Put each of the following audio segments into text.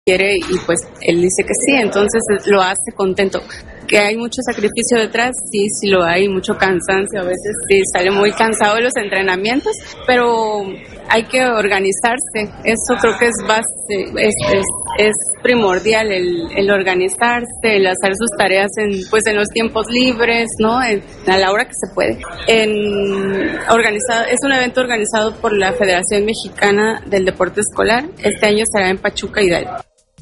quiere y pues él dice que sí, entonces lo hace contento. Que hay mucho sacrificio detrás, sí lo hay, mucho cansancio, a veces sí sale muy cansado de los entrenamientos, pero hay que organizarse, eso creo que es base, es primordial el organizarse, el hacer sus tareas en los tiempos libres, ¿no? A la hora que se puede. Es un evento organizado por la Federación Mexicana del Deporte Escolar, este año será en Pachuca, Hidalgo.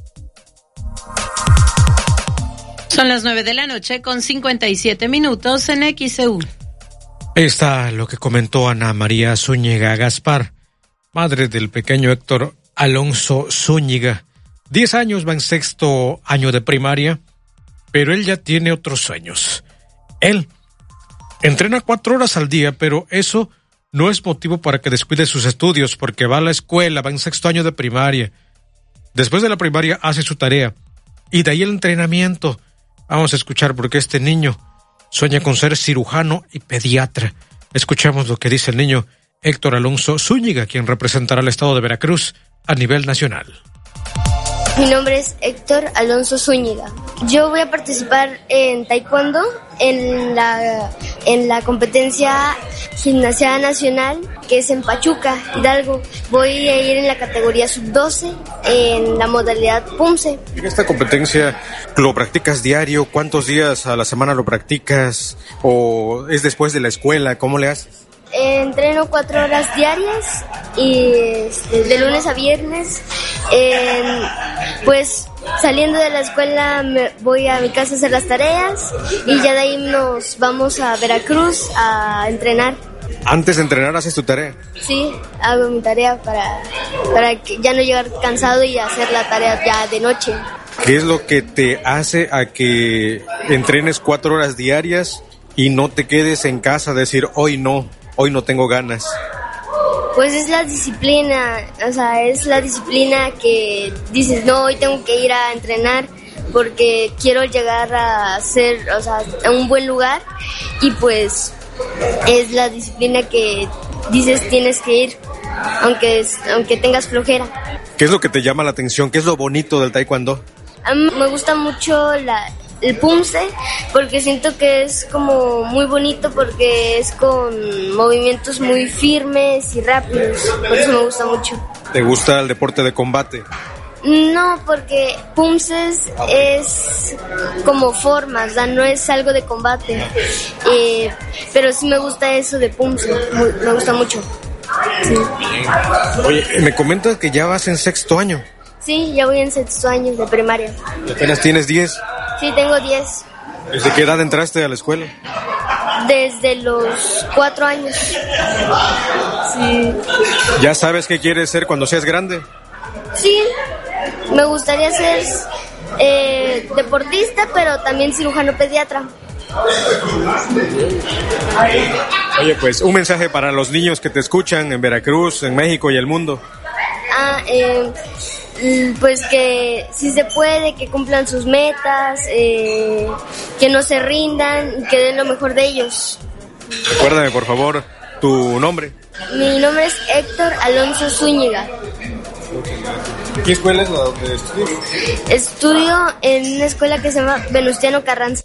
Son las 9:57 en XEU. Está lo que comentó Ana María Zúñiga Gaspar, madre del pequeño Héctor Alonso Zúñiga. 10 años, va en 6º año de primaria, pero él ya tiene otros sueños. Él entrena 4 horas al día, pero eso no es motivo para que descuide sus estudios, porque va a la escuela, va en 6º año de primaria. Después de la primaria hace su tarea, y de ahí el entrenamiento. Vamos a escuchar porque este niño sueña con ser cirujano y pediatra. Escuchamos lo que dice el niño Héctor Alonso Zúñiga, quien representará al estado de Veracruz a nivel nacional. Mi nombre es Héctor Alonso Zúñiga. Yo voy a participar en taekwondo en la competencia Gimnasia Nacional, que es en Pachuca, Hidalgo. Voy a ir en la categoría sub-12 en la modalidad PUMSE. ¿En esta competencia lo practicas diario? ¿Cuántos días a la semana lo practicas? ¿O es después de la escuela? ¿Cómo le haces? Entreno 4 horas diarias y de lunes a viernes. Pues saliendo de la escuela voy a mi casa a hacer las tareas y ya de ahí nos vamos a Veracruz a entrenar. ¿Antes de entrenar haces tu tarea? Sí, hago mi tarea para que ya no llegar cansado y hacer la tarea ya de noche. ¿Qué es lo que te hace a que entrenes 4 horas diarias y no te quedes en casa a decir hoy no tengo ganas? Pues es la disciplina, es la disciplina que dices, no, hoy tengo que ir a entrenar porque quiero llegar a ser, a un buen lugar, y pues es la disciplina que dices tienes que ir, aunque tengas flojera. ¿Qué es lo que te llama la atención? ¿Qué es lo bonito del taekwondo? A mí me gusta mucho el PUMSE, porque siento que es como muy bonito, porque es con movimientos muy firmes y rápidos, por eso me gusta mucho. ¿Te gusta el deporte de combate? No, porque PUMSE es como formas, no es algo de combate, pero sí me gusta eso de PUMSE, me gusta mucho. Sí. Oye, me comentas que ya vas en 6º año. Sí, ya voy en 6º año de primaria. ¿Y apenas tienes 10? Sí, tengo 10. ¿Desde qué edad entraste a la escuela? Desde los 4 años. Sí. ¿Ya sabes qué quieres ser cuando seas grande? Sí, me gustaría ser deportista, pero también cirujano pediatra. Oye, pues un mensaje para los niños que te escuchan en Veracruz, en México y el mundo. Pues que si se puede, que cumplan sus metas, que no se rindan y que den lo mejor de ellos. Recuérdame, por favor, tu nombre. Mi nombre es Héctor Alonso Zúñiga. ¿Qué escuela es la donde estudias? Estudio en una escuela que se llama Venustiano Carranza.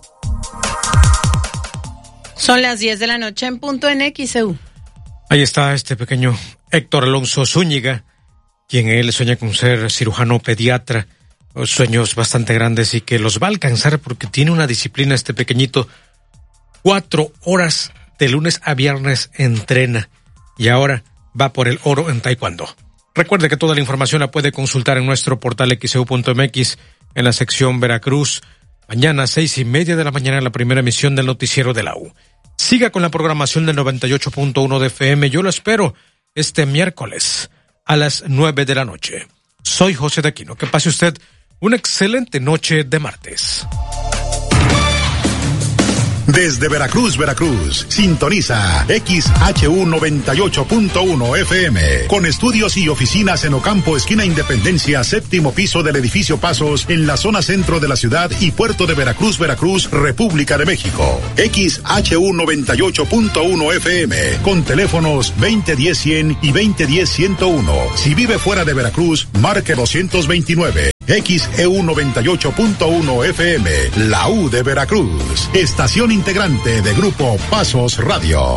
Son las 10:00 en punto en XEU. Ahí está este pequeño Héctor Alonso Zúñiga, quien él sueña con ser cirujano pediatra, sueños bastante grandes y que los va a alcanzar porque tiene una disciplina este pequeñito. 4 horas de lunes a viernes entrena y ahora va por el oro en taekwondo. Recuerde que toda la información la puede consultar en nuestro portal xeu.mx en la sección Veracruz. Mañana 6:30 de la mañana la primera emisión del noticiero de la U. Siga con la programación del 98.1 de FM. Yo lo espero este miércoles a las 9 de la noche. Soy José de Aquino. Que pase usted una excelente noche de martes. Desde Veracruz, Veracruz, sintoniza XHU 98.1 FM, con estudios y oficinas en Ocampo, esquina Independencia, séptimo piso del edificio Pasos, en la zona centro de la ciudad y puerto de Veracruz, Veracruz, República de México. XHU 98.1 FM, con teléfonos 2010-100 y 2010-101. Si vive fuera de Veracruz, marque 229. XEU 98.1 FM, la U de Veracruz, estación integrante de Grupo Pasos Radio.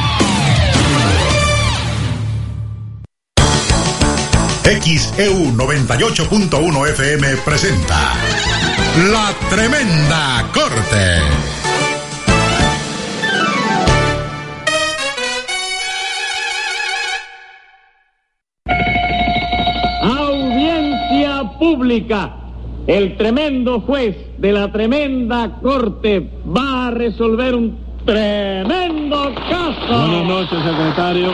XEU 98.1 FM presenta La Tremenda Corte. Pública. El tremendo juez de la tremenda corte va a resolver un tremendo caso. Buenas noches, secretario.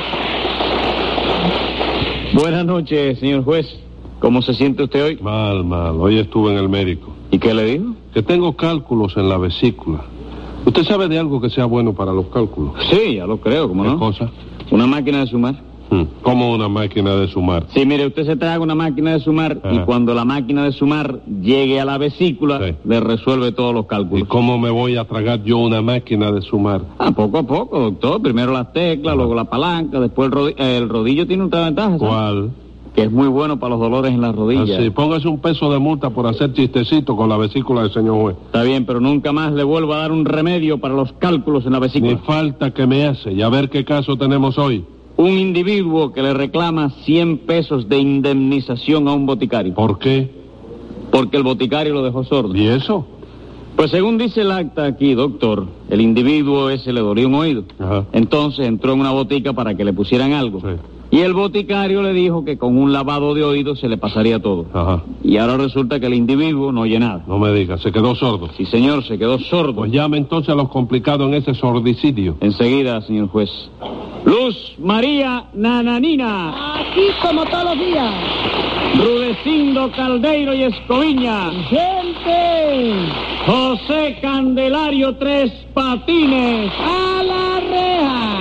Buenas noches, señor juez. ¿Cómo se siente usted hoy? Mal. Hoy estuve en el médico. ¿Y qué le dijo? Que tengo cálculos en la vesícula. ¿Usted sabe de algo que sea bueno para los cálculos? Sí, ya lo creo, ¿cómo no? ¿Qué cosa? Una máquina de sumar. ¿Cómo una máquina de sumar? Sí, mire, usted se traga una máquina de sumar y cuando la máquina de sumar llegue a la vesícula, le resuelve todos los cálculos. ¿Y cómo me voy a tragar yo una máquina de sumar? Poco a poco, doctor. Primero las teclas, luego la palanca, después el rodillo tiene otra ventaja, ¿sabes? ¿Cuál? Que es muy bueno para los dolores en las rodillas. Sí, póngase un peso de multa por hacer chistecito con la vesícula del señor juez. Está bien, pero nunca más le vuelvo a dar un remedio para los cálculos en la vesícula. Ni falta que me hace. Y a ver qué caso tenemos hoy. Un individuo que le reclama 100 pesos de indemnización a un boticario. ¿Por qué? Porque el boticario lo dejó sordo. ¿Y eso? Pues según dice el acta aquí, doctor, el individuo ese le dolía un oído. Ajá. Entonces entró en una botica para que le pusieran algo. Sí. Y el boticario le dijo que con un lavado de oídos se le pasaría todo. Ajá. Y ahora resulta que el individuo no oye nada. No me diga, ¿se quedó sordo? Sí, señor, se quedó sordo. Pues llame entonces a los complicados en ese sordicidio. Enseguida, señor juez. Luz María Nananina. Aquí como todos los días. Rudecindo Caldeiro y Escoviña. ¡Gente! José Candelario Tres Patines. ¡A la reja!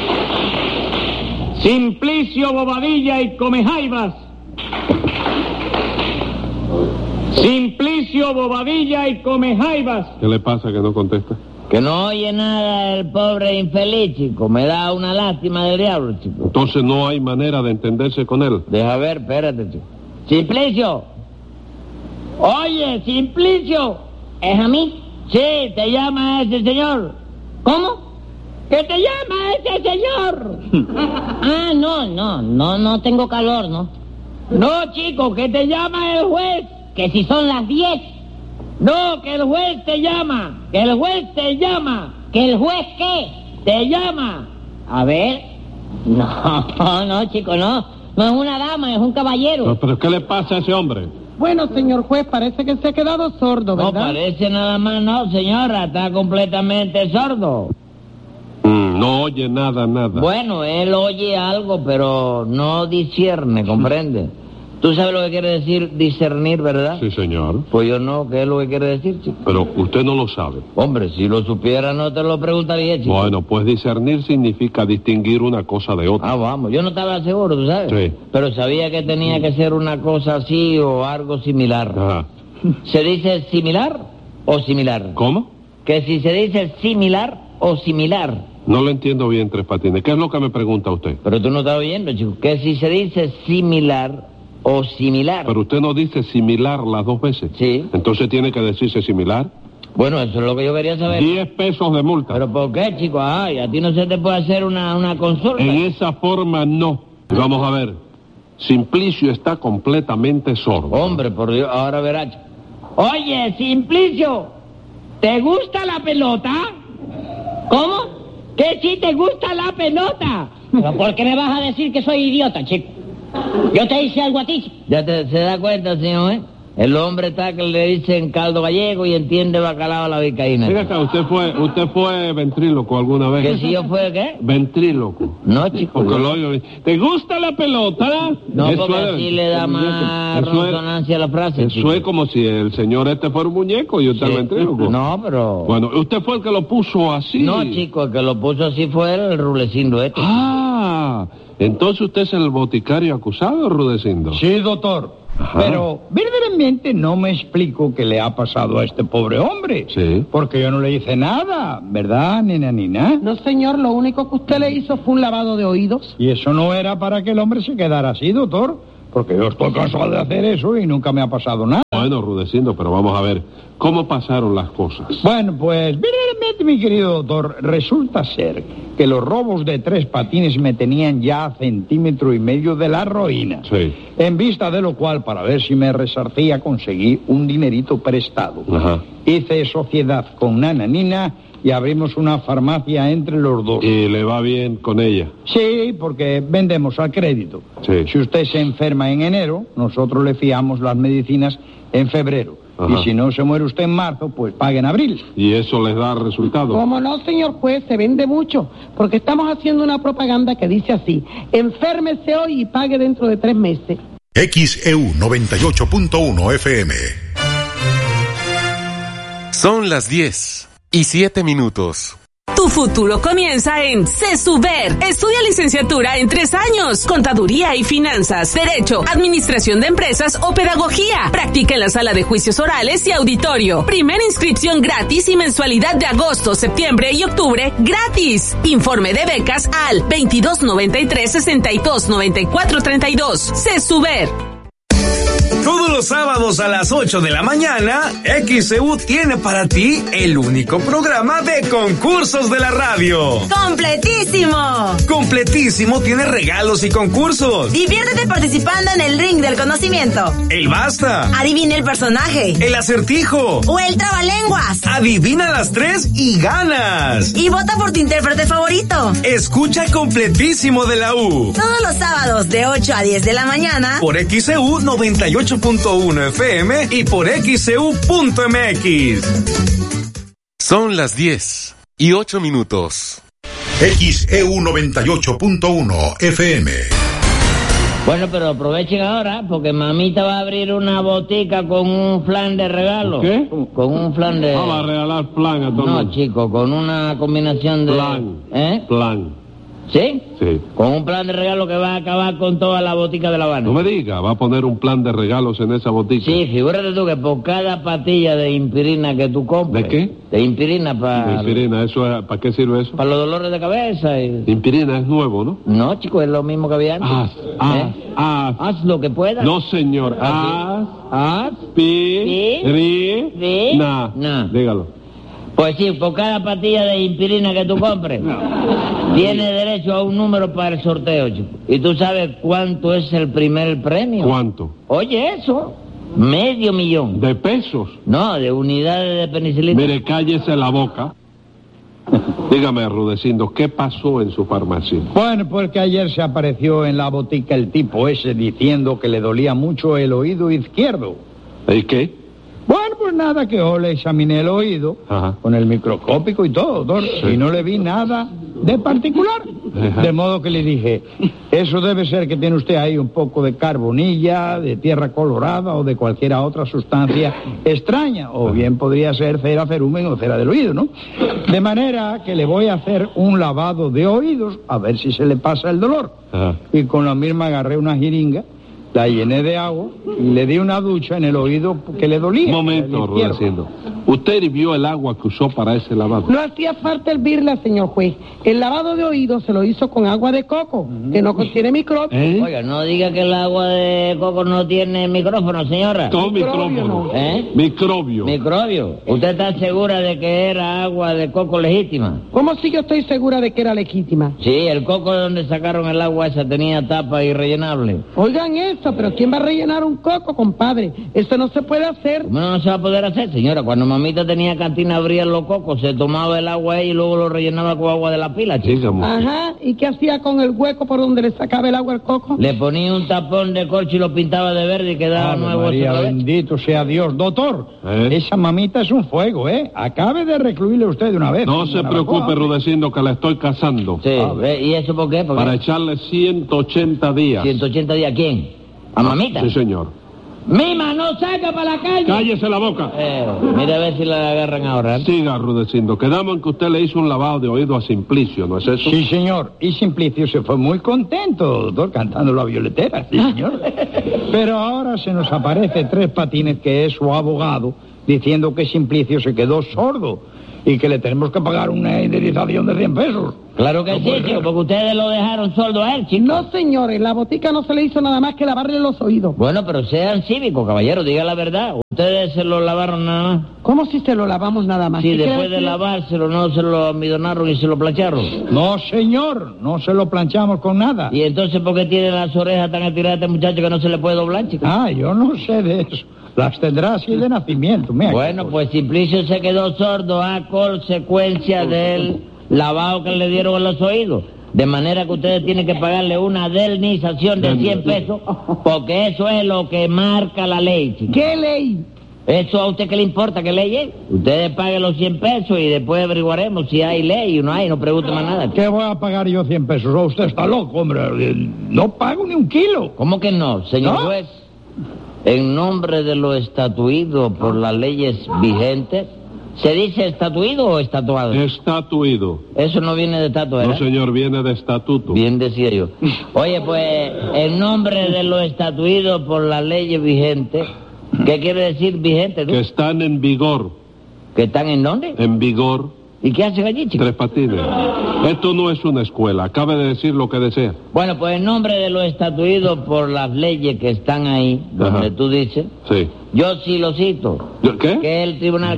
Simplicio Bobadilla y Comejaivas. Simplicio Bobadilla y Comejaivas. ¿Qué le pasa que no contesta? Que no oye nada el pobre infeliz, chico. Me da una lástima del diablo, chico. Entonces no hay manera de entenderse con él. Deja ver, espérate, chico. Simplicio. Oye, Simplicio. ¿Es a mí? Sí, te llama ese señor. ¿Cómo? ¿Qué te llama ese señor? No tengo calor, ¿no? No, chico, que te llama el juez. Que si son las 10. No, que el juez te llama. Que el juez te llama. ¿Que el juez qué? Te llama. A ver. No, chico, no. No es una dama, es un caballero. No, ¿pero qué le pasa a ese hombre? Bueno, señor juez, parece que se ha quedado sordo, ¿verdad? No parece nada más, no, señora. Está completamente sordo. No oye nada. Bueno, él oye algo, pero no discierne, ¿comprende? ¿Tú sabes lo que quiere decir discernir, verdad? Sí, señor. Pues yo no, ¿qué es lo que quiere decir, chico? Pero usted no lo sabe. Hombre, si lo supiera no te lo preguntaría, chico. Bueno, pues discernir significa distinguir una cosa de otra. Vamos, yo no estaba seguro, ¿tú sabes? Sí. Pero sabía que tenía que ser una cosa así o algo similar. Ajá. ¿Se dice similar o similar? ¿Cómo? Que si se dice similar o similar. No lo entiendo bien, Tres Patines. ¿Qué es lo que me pregunta usted? Pero tú no estás oyendo, chico. Que si se dice similar o similar. Pero usted no dice similar las dos veces. Sí. Entonces tiene que decirse similar. Bueno, eso es lo que yo quería saber. 10 pesos de multa. ¿Pero por qué, chico? Ay, a ti no se te puede hacer una consulta. En esa forma no. Vamos a ver. Simplicio está completamente sordo. Hombre, por Dios, ahora verás. Oye, Simplicio, ¿te gusta la pelota? ¿Cómo? ¿Que si te gusta la pelota? ¿Pero por qué me vas a decir que soy idiota, chico? Yo te hice algo a ti. ¿Ya se da cuenta, señor? El hombre está que le dicen caldo gallego y entiende bacalao a la vizcaína. Venga acá, ¿usted fue ventríloco alguna vez? ¿Que si yo fue qué? Ventríloco. No, chico. Porque lo oigo. ¿Te gusta la pelota? No, porque así le da más resonancia a la frase, chico. Eso es como si el señor fuera un muñeco y usted es ventríloco. No, pero... Bueno, ¿usted fue el que lo puso así? No, chico, el que lo puso así fue el Rulecindo Ah, entonces usted es el boticario acusado, Rudecindo. Sí, doctor. Ajá. Pero verdaderamente no me explico qué le ha pasado a este pobre hombre. Sí. Porque yo no le hice nada, ¿verdad, nena Nina? No, señor, lo único que usted le hizo fue un lavado de oídos. Y eso no era para que el hombre se quedara así, doctor. Porque yo estoy cansado de hacer eso y nunca me ha pasado nada. Bueno, Rudecindo, pero vamos a ver, ¿cómo pasaron las cosas? Bueno, pues, verdaderamente, mi querido doctor, resulta ser que los robos de 3 patines me tenían ya a 1,5 centímetros de la ruina. Sí. En vista de lo cual, para ver si me resarcía, conseguí un dinerito prestado. Ajá. Hice sociedad con Nana Nina y abrimos una farmacia entre los dos. ¿Y le va bien con ella? Sí, porque vendemos al crédito. Sí. Si usted se enferma en enero, nosotros le fiamos las medicinas en febrero. Ajá. Y si no se muere usted en marzo, pues pague en abril. ¿Y eso les da resultado? Como no, señor juez, se vende mucho, porque estamos haciendo una propaganda que dice así: enférmese hoy y pague dentro de 3 meses. XEU 98.1 FM. Son las 10:07. Tu futuro comienza en CESUBER. Estudia licenciatura en 3 años, contaduría y finanzas, derecho, administración de empresas o pedagogía. Practica en la sala de juicios orales y auditorio. Primera inscripción gratis y mensualidad de agosto, septiembre y octubre gratis. Informe de becas al 2293-629432. CESUBER. Todos los sábados a las 8 de la mañana, XEU tiene para ti el único programa de concursos de la radio. ¡Completísimo! Completísimo tiene regalos y concursos. Diviértete participando en el ring del conocimiento. El basta. Adivina el personaje. El acertijo. O el trabalenguas. Adivina las 3 y ganas. Y vota por tu intérprete favorito. Escucha Completísimo de la U. Todos los sábados de 8 a 10 de la mañana. Por XEU 98.1 FM y por XEU.mx. Son las 10:08. XEU 98.1 FM. Bueno, pero aprovechen ahora, porque mamita va a abrir una botica con un flan de regalo. ¿Qué? Con un flan de... Vamos a regalar flan a todo el mundo. No, chico, con una combinación de... Flan. Flan. ¿Sí? Sí. Con un plan de regalo que va a acabar con toda la botica de La Habana. No me diga, va a poner un plan de regalos en esa botica. Sí, figúrate tú que por cada patilla de impirina que tú compres... ¿De qué? De impirina para... Impirina, ¿para qué sirve eso? Para los dolores de cabeza y... Impirina es nuevo, ¿no? No, chico, es lo mismo que había antes. Haz lo que puedas. No, señor. Haz. Pirina. Dígalo. Pues sí, por cada patilla de impirina que tú compres, tienes derecho a un número para el sorteo, chico. ¿Y tú sabes cuánto es el primer premio? ¿Cuánto? Oye, eso, $500,000. ¿De pesos? No, de unidades de penicilina. Mire, cállese la boca. Dígame, Rudecindo, ¿qué pasó en su farmacia? Bueno, pues que ayer se apareció en la botica el tipo ese diciendo que le dolía mucho el oído izquierdo. ¿Y qué? Bueno, pues nada, que yo le examiné el oído. Ajá. Con el microscópico y todo, doctor, sí. Y no le vi nada de particular. Ajá. De modo que le dije, eso debe ser que tiene usted ahí un poco de carbonilla, de tierra colorada o de cualquier otra sustancia extraña, o bien podría ser cera cerumen o cera del oído, ¿no? De manera que le voy a hacer un lavado de oídos a ver si se le pasa el dolor. Ajá. Y con la misma agarré una jeringa, la llené de agua y le di una ducha en el oído que le dolía. Un momento, Rudecindo. ¿Usted hirvió el agua que usó para ese lavado? No hacía falta hervirla, señor juez. El lavado de oídos se lo hizo con agua de coco, que no contiene micrófono. Oiga, no diga que el agua de coco no tiene micrófono, señora. No, micrófono. Microbio. ¿Microbio? ¿Usted está segura de que era agua de coco legítima? ¿Cómo si yo estoy segura de que era legítima? Sí, el coco de donde sacaron el agua esa tenía tapa irrellenable. Oigan eso, pero ¿quién va a rellenar un coco, compadre? Eso no se puede hacer. ¿Cómo no se va a poder hacer, señora? Cuando mamá mamita tenía cantina, abría los cocos, se tomaba el agua ahí y luego lo rellenaba con agua de la pila, chico. Ajá, ¿y qué hacía con el hueco por donde le sacaba el agua al coco? Le ponía un tapón de corcho y lo pintaba de verde y quedaba nuevo. María, bendito sea Dios. Doctor, esa mamita es un fuego, ¿eh? Acabe de recluirle usted de una vez. No se preocupe, Rudecindo, que la estoy casando. Sí, ¿y eso por qué? Para echarle 180 días. ¿180 días a quién? ¿A mamita? Sí, señor. Mima, no saca para la calle. Cállese la boca. Mira a ver si la agarran ahora. Siga, Rudecindo. Quedamos en que usted le hizo un lavado de oído a Simplicio, ¿no es eso? Sí, señor. Y Simplicio se fue muy contento, doctor, cantando la violetera, sí, señor. Pero ahora se nos aparece Tres Patines, que es su abogado, diciendo que Simplicio se quedó sordo y que le tenemos que pagar una indemnización de 100 pesos. Claro que sí, chico, porque ustedes lo dejaron sordo a él, chico. No, señores, la botica no se le hizo nada más que lavarle los oídos. Bueno, pero sean cívicos, caballero, diga la verdad. Ustedes se lo lavaron nada más. ¿Cómo si se lo lavamos nada más? Sí, después de lavárselo, no se lo almidonaron y se lo plancharon. No, señor, no se lo planchamos con nada. ¿Y entonces por qué tiene las orejas tan atiradas este muchacho que no se le puede doblar, chico? Ah, yo no sé de eso. Las tendrá así de nacimiento, mira. Bueno, pues Simplicio se quedó sordo a consecuencia del lavado que le dieron en los oídos. De manera que ustedes tienen que pagarle una indemnización de 100 pesos, porque eso es lo que marca la ley, chico. ¿Qué ley? ¿Eso a usted qué le importa? ¿Qué ley es? Ustedes paguen los 100 pesos y después averiguaremos si hay ley o no hay, no pregunte más nada. ¿Qué voy a pagar yo 100 pesos? Oh, usted está loco, hombre. No pago ni un kilo. ¿Cómo que no, señor juez? En nombre de lo estatuido por las leyes vigentes, ¿se dice estatuido o estatuado? Estatuido. Eso no viene de estatua, ¿verdad? No, señor, viene de estatuto. Bien decía yo. Oye, pues, en nombre de lo estatuido por las leyes vigentes, ¿qué quiere decir vigente? Que están en vigor. ¿Que están en dónde? En vigor. ¿Y qué hacen allí, chico? Tres Patines. Esto no es una escuela. Acabe de decir lo que desea. Bueno, pues en nombre de lo estatuido por las leyes que están ahí, donde tú dices, sí. Yo sí lo cito. ¿Qué? Que el tribunal...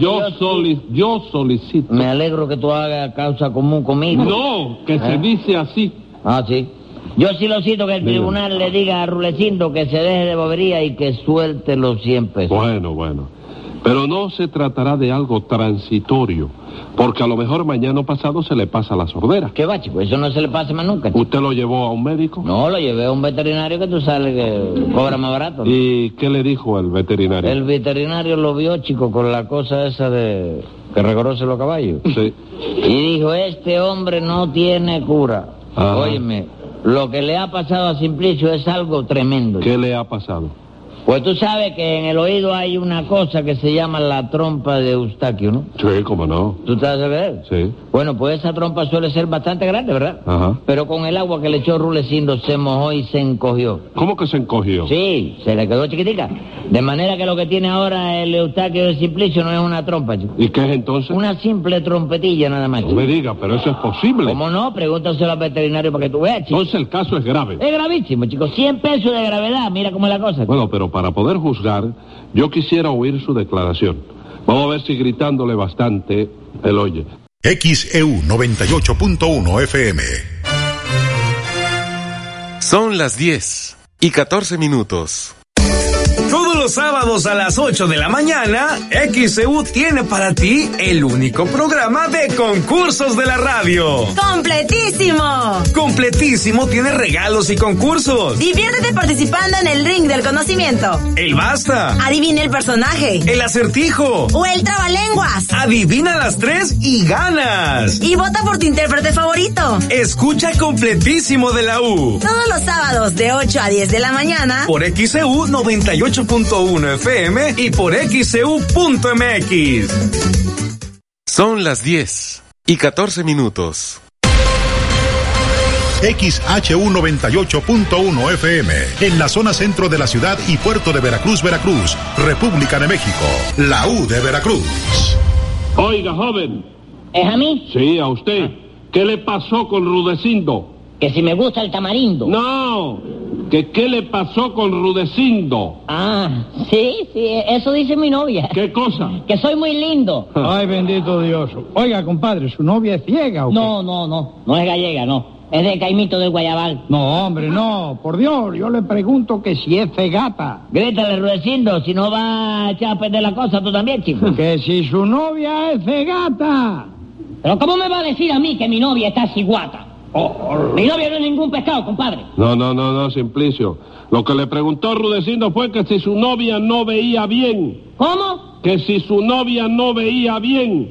Yo solicito. Me alegro que tú hagas causa común conmigo. No, que se dice así. Ah, sí. Yo sí lo cito, que el tribunal le diga a Rulecindo que se deje de bobería y que suelte los 100 pesos. Bueno. Pero no se tratará de algo transitorio, porque a lo mejor mañana o pasado se le pasa la sordera. ¿Qué va, chico? Eso no se le pasa más nunca, chico. ¿Usted lo llevó a un médico? No, lo llevé a un veterinario que tú sabes que cobra más barato, ¿no? ¿Y qué le dijo el veterinario? El veterinario lo vio, chico, con la cosa esa de que reconoce los caballos. Sí. Y dijo, este hombre no tiene cura. Ajá. Óyeme, lo que le ha pasado a Simplicio es algo tremendo. ¿Qué le ha pasado? Pues tú sabes que en el oído hay una cosa que se llama la trompa de Eustaquio, ¿no? Sí, cómo no. ¿Tú te vas a ver? Sí. Bueno, pues esa trompa suele ser bastante grande, ¿verdad? Ajá. Pero con el agua que le echó Rulecindo se mojó y se encogió. ¿Cómo que se encogió? Sí, se le quedó chiquitica. De manera que lo que tiene ahora el Eustaquio de Simplicio no es una trompa, chico. ¿Y qué es entonces? Una simple trompetilla nada más, chico. No me diga, pero eso es posible. ¿Cómo no? Pregúntaselo al veterinario para que tú veas, chico. Entonces el caso es grave. Es gravísimo, chico. 100 pesos de gravedad, mira cómo es la cosa. Bueno, pero para poder juzgar, yo quisiera oír su declaración. Vamos a ver si gritándole bastante él oye. XEU 98.1 FM. Son las 10:14. Todos los sábados a las 8 de la mañana, XEU tiene para ti el único programa de concursos de la radio. ¡Completísimo! Completísimo tiene regalos y concursos. Diviértete participando en el ring del conocimiento. El basta. Adivina el personaje. El acertijo. O el trabalenguas. Adivina las 3 y ganas. Y vota por tu intérprete favorito. Escucha Completísimo de la U. Todos los sábados de 8 a 10 de la mañana. Por XEU 98.1 FM y por XEU.mx. Son las 10:14. XHU 98.1 FM, en la zona centro de la ciudad y puerto de Veracruz, República de México, la U de Veracruz. Oiga, joven. ¿Es a mí? Sí, a usted. ¿Qué le pasó con Rudecindo? Que si me gusta el tamarindo. No, que qué le pasó con Rudecindo. Ah, sí, eso dice mi novia. ¿Qué cosa? Que soy muy lindo. Ay, bendito Dios. Oiga, compadre, ¿su novia es ciega o qué? No es gallega, no. Es de Caimito del Guayabal. No, hombre, no. Por Dios, yo le pregunto que si es cegata. Grítale, Rudecindo, si no va a echar a perder la cosa tú también, chico. Que si su novia es cegata. Pero ¿cómo me va a decir a mí que mi novia está ciguata? Mi novia no es ningún pescado, compadre. No, Simplicio. Lo que le preguntó Rudecindo fue que si su novia no veía bien. ¿Cómo? Que si su novia no veía bien.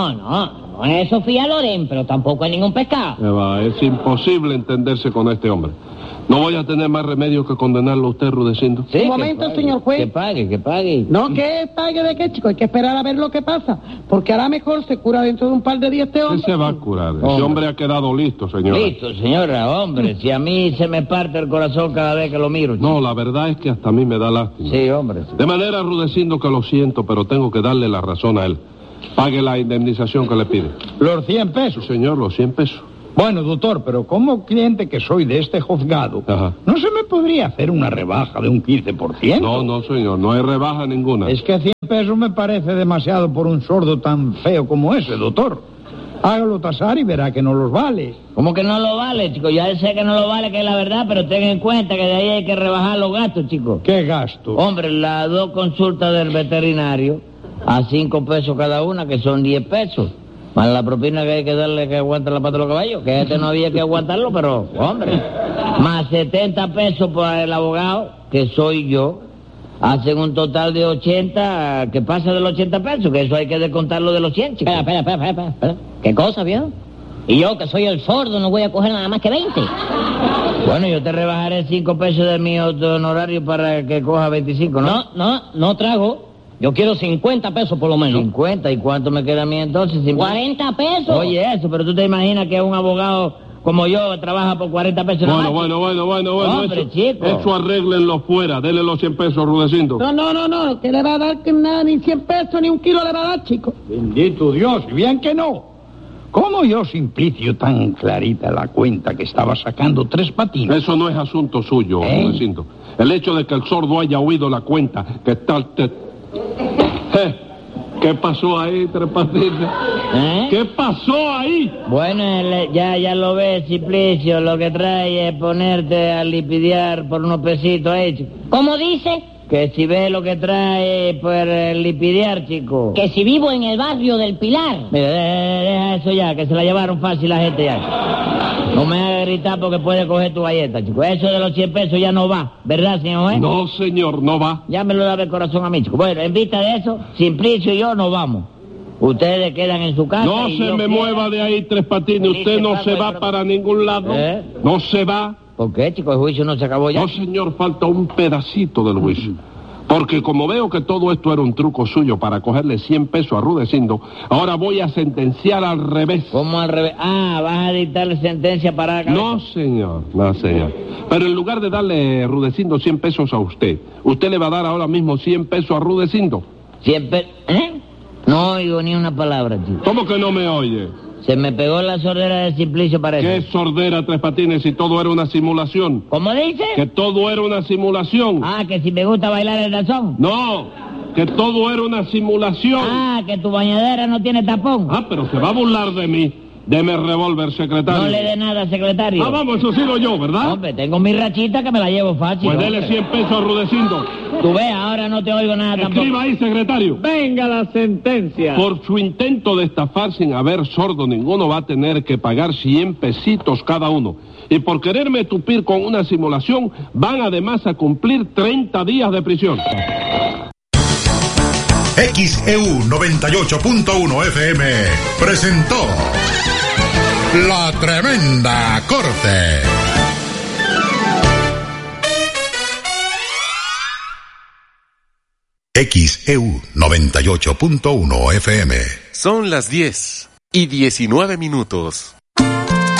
No es Sofía Loren, pero tampoco es ningún pescado. Es imposible entenderse con este hombre. No voy a tener más remedio que condenarlo a usted, Rudecindo. Sí, un momento, señor juez. Que pague. No, que pague de qué, chico. Hay que esperar a ver lo que pasa. Porque a lo mejor se cura dentro de un par de días este hombre. ¿Qué se va a curar? Ese hombre ha quedado listo, señora. Listo, señora, hombre. Si a mí se me parte el corazón cada vez que lo miro, chico. No, la verdad es que hasta a mí me da lástima. Sí, hombre. Sí. De manera, Rudecindo, que lo siento, pero tengo que darle la razón a él. Pague la indemnización que le pide. ¿Los 100 pesos? Sí, señor, los 100 pesos. Bueno, doctor, pero como cliente que soy de este juzgado, ¿no se me podría hacer una rebaja de un 15%? No, señor, no hay rebaja ninguna. Es que 100 pesos me parece demasiado por un sordo tan feo como ese, doctor. Hágalo tasar y verá que no los vale. ¿Cómo que no lo vale, chico? Ya sé que no lo vale, que es la verdad, pero ten en cuenta que de ahí hay que rebajar los gastos, chico. ¿Qué gasto? Hombre, las 2 consultas del veterinario a 5 pesos cada una, que son 10 pesos. Más la propina que hay que darle que aguanta la pata de los caballos, que este no había que aguantarlo, pero, hombre. Más 70 pesos para el abogado, que soy yo. Hacen un total de 80, que pasa de los 80 pesos, que eso hay que descontarlo de los 100, chicos. Espera. ¿Qué cosa, viejo? Y yo, que soy el sordo, no voy a coger nada más que 20. Bueno, yo te rebajaré 5 pesos de mi honorario para que coja 25, ¿no? No trago. Yo quiero 50 pesos por lo menos. 50, ¿y cuánto me queda a mí entonces? 40 pesos. Oye, eso, pero tú te imaginas que un abogado como yo trabaja por 40 pesos. Bueno. Hombre, chico. Eso arréglenlo fuera, denle los 100 pesos, Rudecindo. No, que le va a dar que nada, ni 100 pesos, ni un kilo le va a dar, chico. Bendito Dios, y bien que no. ¿Cómo yo, Simplicio, tan clarita la cuenta que estaba sacando 3 patines? Eso no es asunto suyo, Rudecindo. El hecho de que el sordo haya oído la cuenta, que está... ¿Qué pasó ahí, Tres Patines? ¿Qué pasó ahí? Bueno, ya lo ves, Simplicio, lo que trae es ponerte a lipidiar por unos pesitos ahí, chico. ¿Cómo dice? Que si ves lo que trae por lipidiar, chico. Que si vivo en el barrio del Pilar. Mira, deja eso ya, que se la llevaron fácil la gente ya. No me hagas gritar porque puede coger tu galleta, chico. Eso de los 100 pesos ya no va, ¿verdad, señor juez? No, señor, no va. Ya me lo daba el corazón a mí, chico. Bueno, en vista de eso, Simplicio y yo nos vamos. Ustedes quedan en su casa. No se me mueva de ahí, Tres Patines. Usted no se va para ningún lado. No se va. ¿Por qué, chico? ¿El juicio no se acabó ya? No, señor, falta un pedacito del juicio. Porque como veo que todo esto era un truco suyo para cogerle 100 pesos a Rudecindo, ahora voy a sentenciar al revés. ¿Cómo al revés? ¿Vas a dictarle sentencia para acá? No, señor. Pero en lugar de darle, Rudecindo, 100 pesos a usted, usted le va a dar ahora mismo 100 pesos a Rudecindo. 100 pesos... No oigo ni una palabra, chico. ¿Cómo que no me oye? Se me pegó la sordera de Simplicio, parece. ¿Qué sordera, Tres Patines, si todo era una simulación? ¿Cómo dice? Que todo era una simulación. Que si me gusta bailar el danzón. No, que todo era una simulación. Que tu bañadera no tiene tapón. Pero se va a burlar de mí. Deme revólver, secretario. No le dé nada, secretario. Vamos, eso sigo yo, ¿verdad? Hombre, tengo mi rachita que me la llevo fácil. Pues dele 100 pesos a Rudecindo. Tú ves, ahora no te oigo nada tampoco. Escriba ahí, secretario. Venga la sentencia. Por su intento de estafar sin haber sordo ninguno va a tener que pagar 100 pesitos cada uno. Y por quererme tupir con una simulación, van además a cumplir 30 días de prisión. XEU 98.1 FM presentó La Tremenda Corte. XEU 98.1 FM. Son las 10:19.